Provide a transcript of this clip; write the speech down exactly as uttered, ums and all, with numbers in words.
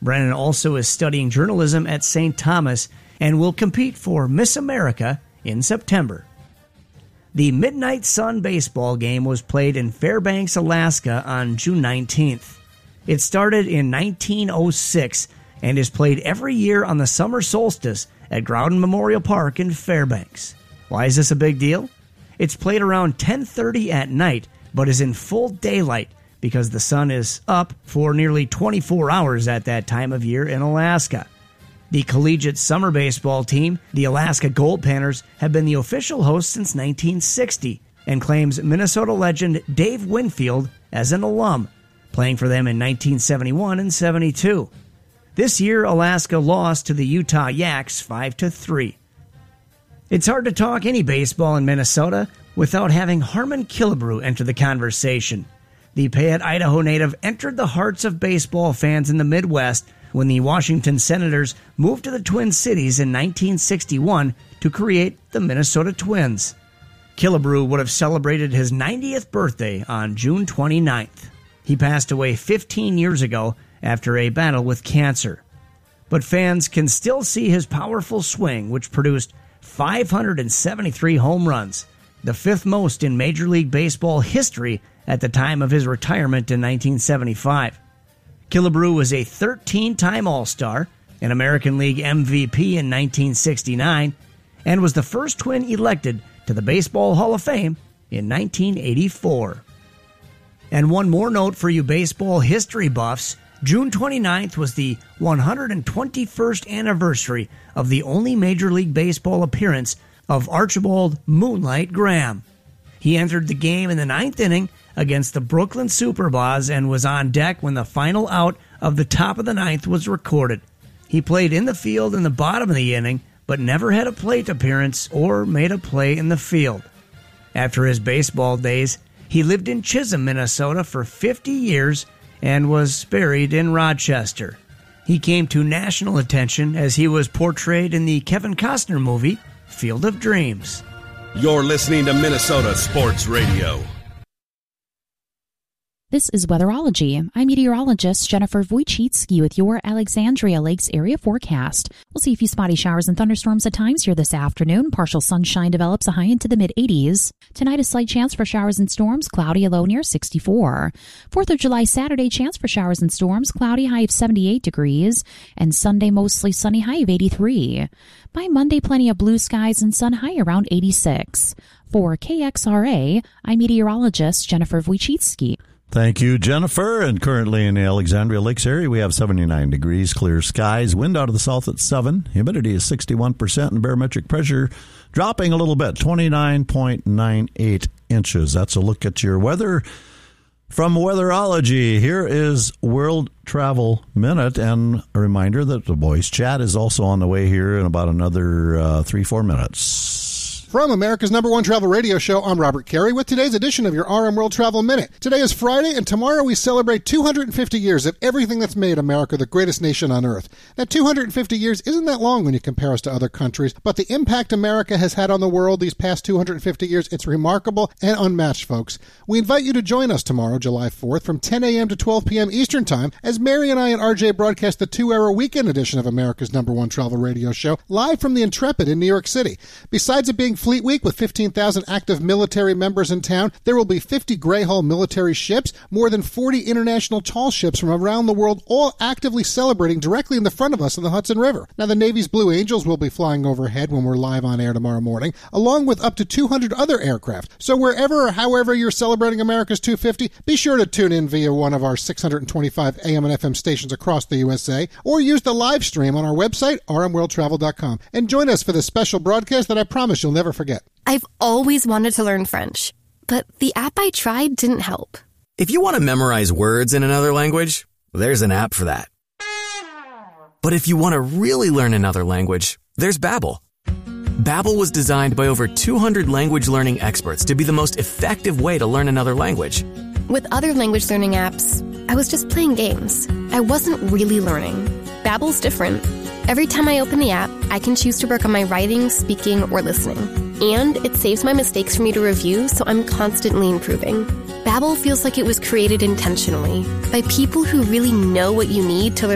Brennan also is studying journalism at Saint Thomas and will compete for Miss America in September. The Midnight Sun baseball game was played in Fairbanks, Alaska on June nineteenth. It started in nineteen oh six and is played every year on the summer solstice at Groudon Memorial Park in Fairbanks. Why is this a big deal? It's played around ten thirty at night, but is in full daylight because the sun is up for nearly twenty-four hours at that time of year in Alaska. The collegiate summer baseball team, the Alaska Gold Panthers, have been the official host since nineteen sixty and claims Minnesota legend Dave Winfield as an alum, playing for them in nineteen seventy-one and seventy-two. This year, Alaska lost to the Utah Yaks five to three. It's hard to talk any baseball in Minnesota without having Harmon Killebrew enter the conversation. The Payette, Idaho native entered the hearts of baseball fans in the Midwest when the Washington Senators moved to the Twin Cities in nineteen sixty-one to create the Minnesota Twins. Killebrew would have celebrated his ninetieth birthday on June twenty-ninth. He passed away fifteen years ago after a battle with cancer. But fans can still see his powerful swing, which produced five hundred seventy-three home runs, the fifth most in Major League Baseball history at the time of his retirement in nineteen seventy-five. Killebrew was a thirteen-time All-Star, an American League M V P in nineteen sixty-nine, and was the first Twin elected to the Baseball Hall of Fame in nineteen eighty-four. And one more note for you baseball history buffs. June twenty-ninth was the one hundred twenty-first anniversary of the only Major League Baseball appearance of Archibald Moonlight Graham. He entered the game in the ninth inning against the Brooklyn Superbas and was on deck when the final out of the top of the ninth was recorded. He played in the field in the bottom of the inning, but never had a plate appearance or made a play in the field. After his baseball days, he lived in Chisholm, Minnesota for fifty years and was buried in Rochester. He came to national attention as he was portrayed in the Kevin Costner movie, Field of Dreams. You're listening to Minnesota Sports Radio. This is Weatherology. I'm meteorologist Jennifer Wojcicki with your Alexandria Lakes area forecast. We'll see a few spotty showers and thunderstorms at times here this afternoon. Partial sunshine develops a high into the mid-eighties. Tonight, a slight chance for showers and storms, cloudy, a low near sixty-four. fourth of July Saturday, chance for showers and storms, cloudy, high of seventy-eight degrees. And Sunday, mostly sunny, high of eighty-three. By Monday, plenty of blue skies and sun, high around eighty-six. For K X R A, I'm meteorologist Jennifer Wojcicki. Thank you, Jennifer. And currently in the Alexandria Lakes area, we have seventy-nine degrees, clear skies, wind out of the south at seven. Humidity is sixty-one percent, and barometric pressure dropping a little bit, twenty-nine point nine eight inches. That's a look at your weather from Weatherology. Here is World Travel Minute, and a reminder that the voice chat is also on the way here in about another uh, three, four minutes. From America's number one travel radio show, I'm Robert Carey with today's edition of your R M World Travel Minute. Today is Friday, and tomorrow we celebrate two hundred fifty years of everything that's made America the greatest nation on earth. Now, two hundred fifty years isn't that long when you compare us to other countries, but the impact America has had on the world these past two hundred fifty years, it's remarkable and unmatched, folks. We invite you to join us tomorrow, July fourth, from ten a.m. to twelve p.m. Eastern Time, as Mary and I and R J broadcast the two-hour weekend edition of America's number one travel radio show, live from the Intrepid in New York City. Besides it being Fleet Week with fifteen thousand active military members in town, there will be fifty Grey Hull military ships, more than forty international tall ships from around the world, all actively celebrating directly in the front of us in the Hudson River. Now, the Navy's Blue Angels will be flying overhead when we're live on air tomorrow morning, along with up to two hundred other aircraft. So wherever or however you're celebrating America's two hundred fifty, be sure to tune in via one of our six hundred twenty-five A M and F M stations across the U S A, or use the live stream on our website, r m world travel dot com. And join us for this special broadcast that I promise you'll never forget. I've always wanted to learn French, but the app I tried didn't help. If you want to memorize words in another language, there's an app for that. But if you want to really learn another language, there's Babbel. Babbel was designed by over two hundred language learning experts to be the most effective way to learn another language. With other language learning apps, I was just playing games. I wasn't really learning. Babbel's different. Every time I open the app, I can choose to work on my writing, speaking, or listening. And it saves my mistakes for me to review, so I'm constantly improving. Babbel feels like it was created intentionally by people who really know what you need to learn